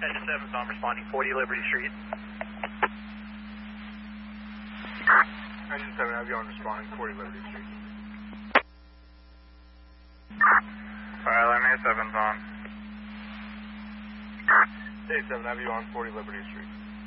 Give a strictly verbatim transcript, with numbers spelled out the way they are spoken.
Engine seven's on responding forty Liberty Street. Engine seven, have you on responding forty Liberty Street. Alright, Lemmy seven's on. Day seven, have you on forty Liberty Street.